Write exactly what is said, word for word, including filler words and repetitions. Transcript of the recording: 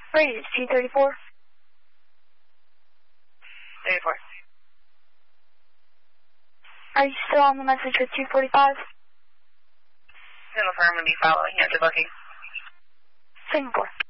Radius T thirty-four. thirty-four. Are you still on the message with two forty-five? Signal four, I'm going to be following after booking. Signal four.